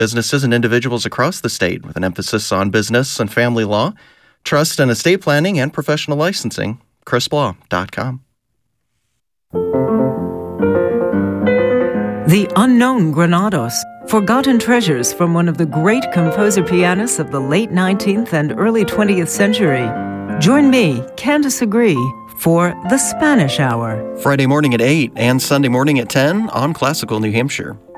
businesses and individuals across the state with an emphasis on business and family law, trust and estate planning, and professional licensing. CrispLaw.com. The Unknown Granados, forgotten treasures from one of the great composer-pianists of the late 19th and early 20th century. Join me, Candace Agree, for The Spanish Hour. Friday morning at 8 and Sunday morning at 10 on Classical New Hampshire.